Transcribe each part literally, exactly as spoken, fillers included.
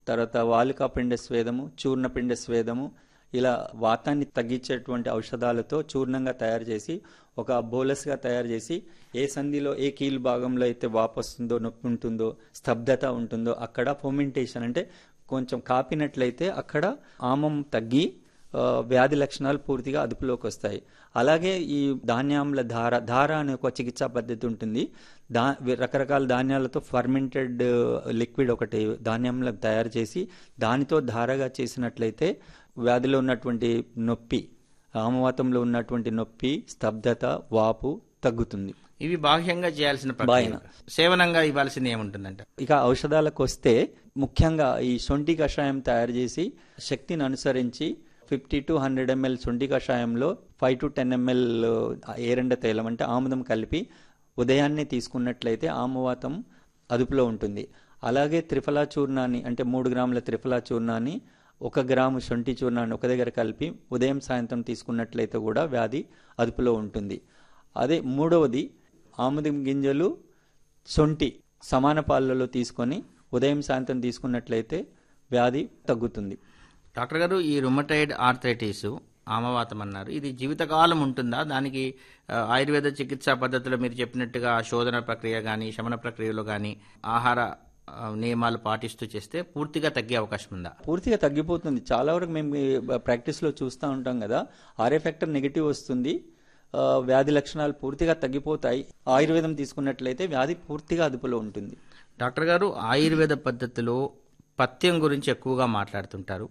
తర్వాత వాలుకాపిండ స్వేదము, చూర్ణపిండ స్వేదము, ఇలా వాతాన్ని తగ్గించేటువంటి ఔషధాలతో చూర్ణంగా తయారు చేసి ఒక బోలస్గా తయారు చేసి ఏ సంధిలో ఏ కీలు భాగంలో అయితే వాపు వస్తుందో, నొప్పి ఉంటుందో, స్తబ్దత ఉంటుందో అక్కడ ఫోమెంటేషన్ అంటే కొంచెం కాపినట్లయితే అక్కడ ఆమం తగ్గి వ్యాధి లక్షణాలు పూర్తిగా అదుపులోకి వస్తాయి. అలాగే ఈ ధాన్యాముల ధార ధార అనే ఒక చికిత్సా పద్ధతి ఉంటుంది. దా రకరకాల ధాన్యాలతో ఫర్మెంటెడ్ లిక్విడ్ ఒకటి ధాన్యంలో తయారు చేసి దానితో ధారగా చేసినట్లయితే వ్యాధిలో ఉన్నటువంటి నొప్పి, ఆమవాతంలో ఉన్నటువంటి నొప్పి, స్తబ్దత, వాపు తగ్గుతుంది. ఇవి బాహ్యంగా చేయాల్సిన ప్రక్రియ. సేవనంగా ఇవ్వాల్సింది ఏముంటుందంట? ఇక ఔషధాలకు వస్తే ముఖ్యంగా ఈ శొంఠి కషాయం తయారు చేసి శక్తిని అనుసరించి ఫిఫ్టీ టు హండ్రెడ్ ఎంఎల్ శొంఠి కషాయంలో ఫైవ్ టు టెన్ ఎంఎల్ ఏరెండ తైలం అంటే ఆముదం కలిపి ఉదయాన్నే తీసుకున్నట్లయితే ఆమవాతం అదుపులో ఉంటుంది. అలాగే త్రిఫలా చూర్ణాన్ని అంటే మూడు గ్రాముల త్రిఫలా చూర్ణాన్ని ఒక గ్రాము శొంఠి చూర్ణాన్ని ఒక దగ్గర కలిపి ఉదయం సాయంత్రం తీసుకున్నట్లయితే కూడా వ్యాధి అదుపులో ఉంటుంది. అదే మూడవది ఆముదం గింజలు శొంఠి సమాన పాలలో తీసుకొని ఉదయం సాయంత్రం తీసుకున్నట్లయితే వ్యాధి తగ్గుతుంది. డాక్టర్ గారు, ఈ రుమటైడ్ ఆర్థరైటిస్ ఆమవాతం అన్నారు, ఇది జీవితకాలం ఉంటుందా? దానికి ఆయుర్వేద చికిత్సా పద్ధతిలో మీరు చెప్పినట్టుగా శోధన ప్రక్రియ కానీ శమన ప్రక్రియలో కానీ ఆహార నియమాలు పాటిస్తూ చేస్తే పూర్తిగా తగ్గే అవకాశం ఉందా? పూర్తిగా తగ్గిపోతుంది. చాలా వరకు మేము ప్రాక్టీస్లో చూస్తూ ఉంటాం కదా, ఆర్ఏ ఫ్యాక్టర్ నెగిటివ్ వస్తుంది, వ్యాధి లక్షణాలు పూర్తిగా తగ్గిపోతాయి. ఆయుర్వేదం తీసుకున్నట్లయితే వ్యాధి పూర్తిగా అదుపులో ఉంటుంది. డాక్టర్ గారు, ఆయుర్వేద పద్ధతిలో పథ్యం గురించి ఎక్కువగా మాట్లాడుతుంటారు.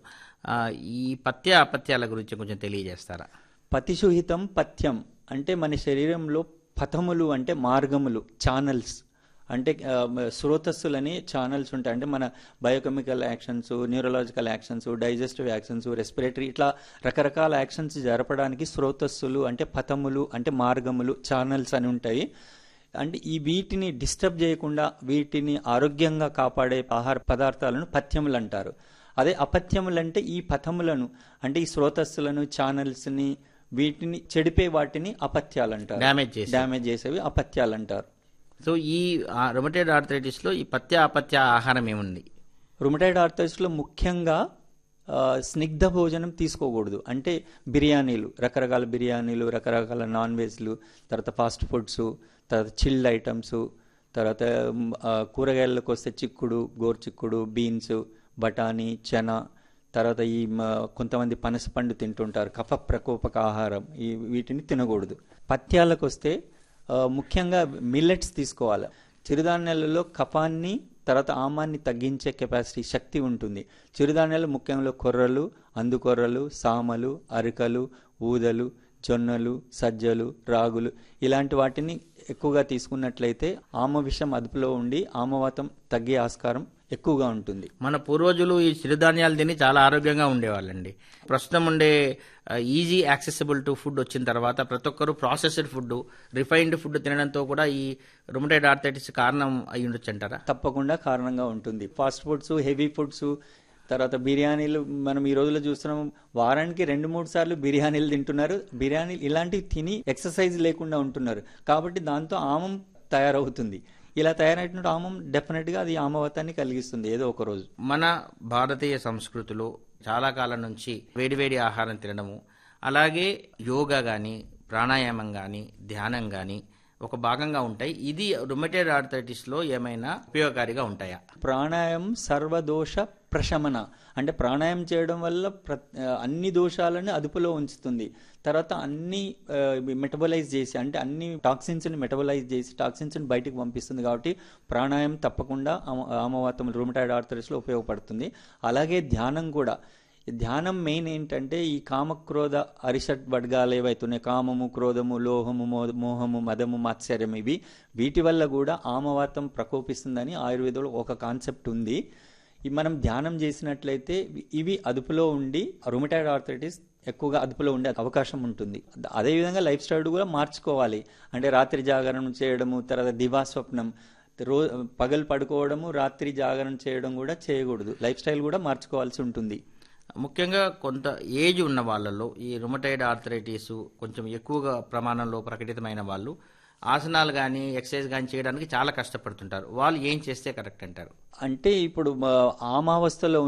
ఈ పథ్య అపథ్యాల గురించి కొంచెం తెలియజేస్తారా? పతిశుహితం పథ్యం అంటే మన శరీరంలో పథములు అంటే మార్గములు, ఛానల్స్ అంటే స్రోతస్సులని ఛానల్స్ ఉంటాయి. అంటే మన biochemical actions, neurological actions, digestive actions, respiratory ఇట్లా రకరకాల యాక్షన్స్ జరపడానికి స్రోతస్సులు అంటే పథములు అంటే మార్గములు, ఛానల్స్ అని ఉంటాయి. అంటే ఈ వీటిని డిస్టర్బ్ చేయకుండా వీటిని ఆరోగ్యంగా కాపాడే ఆహార పదార్థాలను పథ్యములు అంటారు. అదే అపథ్యములు అంటే ఈ పథములను అంటే ఈ స్రోతస్సులను, ఛానల్స్ని వీటిని చెడిపే వాటిని అపథ్యాలు అంటారు. డ్యామేజ్ చేసి డ్యామేజ్ చేసేవి అపథ్యాలు అంటారు. సో ఈ రుమటైడ్ ఆర్థరైటిస్ లో ఈ పథ్య అపథ్య ఆహారం ఏముంది? రుమటైడ్ ఆర్థరైటిస్ లో ముఖ్యంగా స్నిగ్ధ భోజనం తీసుకోకూడదు. అంటే బిర్యానీలు, రకరకాల బిర్యానీలు, రకరకాల నాన్ వెజ్లు, తర్వాత ఫాస్ట్ ఫుడ్స్, తర్వాత చిల్డ్ ఐటమ్స్, తర్వాత కూరగాయలకు వస్తే చిక్కుడు, గోరుచిక్కుడు, బీన్స్, బఠానీ, చెన, తర్వాత ఈ కొంతమంది పనసపండు తింటుంటారు, కఫ ప్రకోపక ఆహారం, ఈ వీటిని తినకూడదు. పథ్యాలకు వస్తే ముఖ్యంగా మిల్లెట్స్ తీసుకోవాలి. చిరుధాన్యాలలో కఫాన్ని తర్వాత ఆమాన్ని తగ్గించే కెపాసిటీ, శక్తి ఉంటుంది. చిరుధాన్యాలు ముఖ్యంగా కొర్రలు, అందుకొర్రలు, సామలు, అరికలు, ఊదలు, జొన్నలు, సజ్జలు, రాగులు ఇలాంటి వాటిని ఎక్కువగా తీసుకున్నట్లయితే ఆమ విషం అదుపులో ఉండి ఆమవాతం తగ్గే ఆస్కారం ఎక్కువగా ఉంటుంది. మన పూర్వజులు ఈ చిరుధాన్యాలు తిని చాలా ఆరోగ్యంగా ఉండేవాళ్ళండి. ప్రస్తుతం ఉండే ఈజీ యాక్సెసిబుల్ టు ఫుడ్ వచ్చిన తర్వాత ప్రతి ఒక్కరు ప్రాసెస్డ్ ఫుడ్, రిఫైన్డ్ ఫుడ్ తినడంతో కూడా ఈ రుమటైడ్ ఆర్థరైటిస్ కారణం అయి ఉండొచ్చు అంటారా? తప్పకుండా కారణంగా ఉంటుంది. ఫాస్ట్ ఫుడ్స్, హెవీ ఫుడ్స్, తర్వాత బిర్యానీలు మనం ఈ రోజుల్లో చూస్తున్నాం, వారానికి రెండు మూడు సార్లు బిర్యానీలు తింటున్నారు. బిర్యానీలు ఇలాంటివి తిని ఎక్సర్సైజ్ లేకుండా ఉంటున్నారు. కాబట్టి దాంతో ఆమం తయారవుతుంది. ఇలా తయారైన ఆమం డెఫినెట్గా అది ఆమవాతాన్ని కలిగిస్తుంది ఏదో ఒక రోజు. మన భారతీయ సంస్కృతిలో చాలా కాలం నుంచి వేడివేడి ఆహారం తినడము, అలాగే యోగా కానీ ప్రాణాయామం కానీ ధ్యానం కానీ ఒక భాగంగా ఉంటాయి. ఇది రుమటైడ్ ఆర్థరైటిస్ లో ఏమైనా ఉపయోగకారిగా ఉంటాయా? ప్రాణాయామం సర్వదోష ప్రశమన అంటే ప్రాణాయామం చేయడం వల్ల అన్ని దోషాలను అదుపులో ఉంచుతుంది. తర్వాత అన్ని మెటబలైజ్ చేసి అంటే అన్ని టాక్సిన్స్ని మెటబలైజ్ చేసి టాక్సిన్స్ని బయటకు పంపిస్తుంది. కాబట్టి ప్రాణాయామం తప్పకుండా ఆమవాతం రుమటైడ్ ఆర్థరైటిస్లో ఉపయోగపడుతుంది. అలాగే ధ్యానం కూడా. ధ్యానం మెయిన్ ఏంటంటే ఈ కామక్రోధ అరిషట్ వర్గాలు ఏవైతున్నాయి, కామము, క్రోధము, లోహము, మోహము, మదము, మాత్సర్యం, ఇవి వీటి వల్ల కూడా ఆమవాతం ప్రకోపిస్తుందని ఆయుర్వేదంలో ఒక కాన్సెప్ట్ ఉంది. మనం ధ్యానం చేసినట్లయితే ఇవి అదుపులో ఉండి రుమటైడ్ ఆర్థరైటిస్ ఎక్కువగా అదుపులో ఉండే అవకాశం ఉంటుంది. అదేవిధంగా లైఫ్ స్టైల్ కూడా మార్చుకోవాలి. అంటే రాత్రి జాగరణ చేయడము, తర్వాత దివాస్వప్నం, రో పగలు పడుకోవడము, రాత్రి జాగరణ చేయడం కూడా చేయకూడదు. లైఫ్ స్టైల్ కూడా మార్చుకోవాల్సి ఉంటుంది. ముఖ్యంగా కొంత ఏజ్ ఉన్న వాళ్ళలో ఈ రుమటైడ్ ఆర్థరైటిస్ కొంచెం ఎక్కువగా ప్రమాణంలో ప్రకటితమైన వాళ్ళు ఆసనాలు కానీ ఎక్సర్సైజ్ కానీ చేయడానికి చాలా కష్టపడుతుంటారు. వాళ్ళు ఏం చేస్తే కరెక్ట్ అంటారు? అంటే ఇప్పుడు మ- ఆమావస్థలో